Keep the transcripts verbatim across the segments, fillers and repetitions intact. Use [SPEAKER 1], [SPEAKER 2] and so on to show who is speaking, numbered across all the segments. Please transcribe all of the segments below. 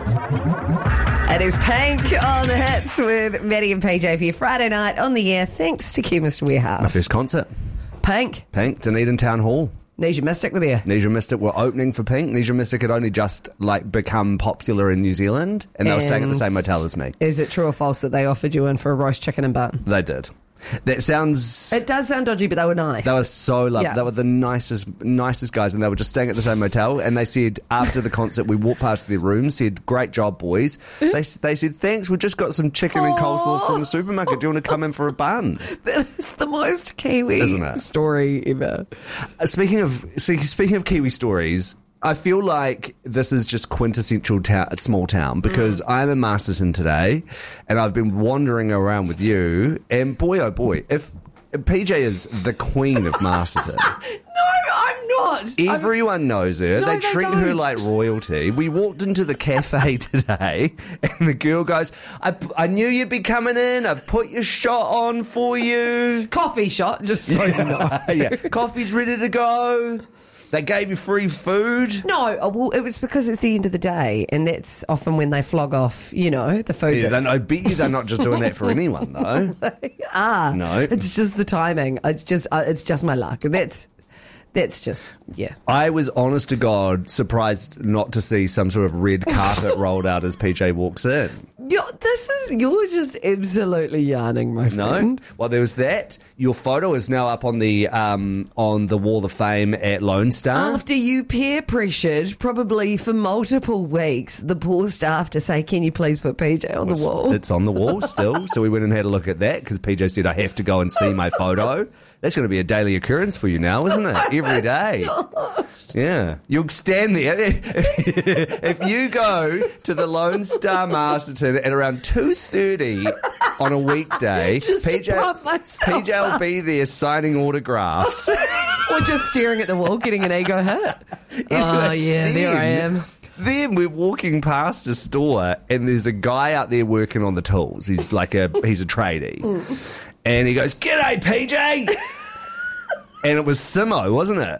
[SPEAKER 1] It is Pink on the hits with Maddie and P J for your Friday night on the air. Thanks to Chemist Warehouse.
[SPEAKER 2] My first concert.
[SPEAKER 1] Pink.
[SPEAKER 2] Pink, Dunedin Town Hall.
[SPEAKER 1] Nesia Mystic were there.
[SPEAKER 2] Nesia Mystic were opening for Pink. Nesia Mystic had only just like become popular in New Zealand, and they were staying at the same hotel as me.
[SPEAKER 1] Is it true or false that they offered you in for a roast chicken and bun?
[SPEAKER 2] They did. That sounds...
[SPEAKER 1] It does sound dodgy, but they were nice.
[SPEAKER 2] They were so lovely.
[SPEAKER 1] Yeah.
[SPEAKER 2] They were the nicest nicest guys, and they were just staying at the same hotel, and they said, after the concert, we walked past their room, said, great job, boys. They, they said, thanks, we just got some chicken and coleslaw from the supermarket. Do you want to come in for a bun?
[SPEAKER 1] That is the most Kiwi
[SPEAKER 2] Isn't it?
[SPEAKER 1] story ever.
[SPEAKER 2] Uh, speaking of see, speaking of Kiwi stories, I feel like this is just quintessential ta- small town because mm. I'm in Masterton today and I've been wandering around with you, and boy oh boy, if P J is the queen of Masterton.
[SPEAKER 1] No, I'm not.
[SPEAKER 2] Everyone
[SPEAKER 1] I'm...
[SPEAKER 2] knows her.
[SPEAKER 1] No,
[SPEAKER 2] they
[SPEAKER 1] they
[SPEAKER 2] treat
[SPEAKER 1] don't.
[SPEAKER 2] her like royalty. We walked into the cafe today and the girl goes, I, I knew you'd be coming in. I've put your shot on for you.
[SPEAKER 1] Coffee shot, just so you know.
[SPEAKER 2] Yeah, coffee's ready to go. They gave you free food?
[SPEAKER 1] No, oh, well, it was because it's the end of the day, and that's often when they flog off, you know, the food.
[SPEAKER 2] Yeah,
[SPEAKER 1] that's...
[SPEAKER 2] I bet you they're not just doing that for anyone, though.
[SPEAKER 1] ah,
[SPEAKER 2] no,
[SPEAKER 1] it's just the timing. It's just, uh, it's just my luck. That's, that's just, yeah.
[SPEAKER 2] I was, honest to God, surprised not to see some sort of red carpet rolled out as P J walks in.
[SPEAKER 1] You're, this is, you're just absolutely yarning, my friend.
[SPEAKER 2] No, well, there was that. Your photo is now up on the um, on the Wall of Fame at Lone Star.
[SPEAKER 1] After you peer pressured, probably for multiple weeks, the poor staff to say, "Can you please put P J on the wall?"
[SPEAKER 2] It's on the wall still, so we went and had a look at that because P J said I have to go and see my photo. That's going to be a daily occurrence for you now, isn't it? Every day. Yeah. You'll stand there. If you go to the Lone Star Masterton at around two thirty on a weekday,
[SPEAKER 1] just
[SPEAKER 2] P J,
[SPEAKER 1] to pump myself
[SPEAKER 2] P J will be there signing autographs.
[SPEAKER 1] Or just staring at the wall, getting an ego hit. Oh, yeah,
[SPEAKER 2] then,
[SPEAKER 1] there I am.
[SPEAKER 2] Then we're walking past a store and there's a guy out there working on the tools. He's like a, he's a tradie. Mm. And he goes, "G'day, P J." And it was Simo, wasn't it?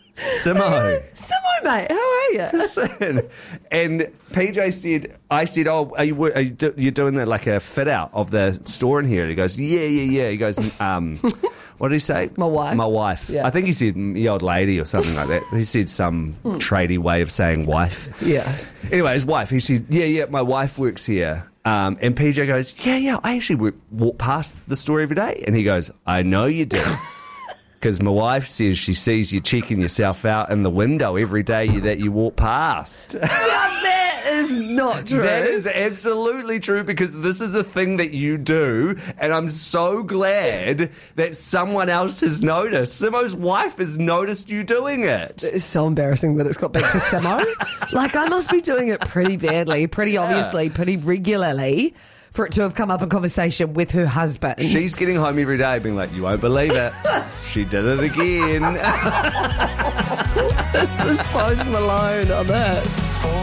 [SPEAKER 2] Simo.
[SPEAKER 1] Simo, mate. How are you?
[SPEAKER 2] Listen. And P J said, I said, "Oh, are you, are you do, you're doing that like a fit out of the store in here?" And he goes, "Yeah, yeah, yeah." He goes, um, what did he say?
[SPEAKER 1] My wife.
[SPEAKER 2] My wife.
[SPEAKER 1] Yeah.
[SPEAKER 2] I think he said the old lady or something like that. He said some mm. tradie way of saying wife.
[SPEAKER 1] Yeah.
[SPEAKER 2] Anyway, his wife, he said, "Yeah, yeah, my wife works here." Um, and P J goes, "Yeah, yeah, I actually w- walk past the store every day." And he goes, "I know you do. Because my wife says she sees you checking yourself out in the window every day that you walk past."
[SPEAKER 1] Yeah, that is not true.
[SPEAKER 2] That is absolutely true because this is a thing that you do, and I'm so glad that someone else has noticed. Simo's wife has noticed you doing it.
[SPEAKER 1] It's so embarrassing that it's got back to Simo. Like, I must be doing it pretty badly, pretty yeah. obviously, pretty regularly, for it to have come up in conversation with her husband.
[SPEAKER 2] She's getting home every day being like, "You won't believe it. She did it again."
[SPEAKER 1] This is Post Malone on this.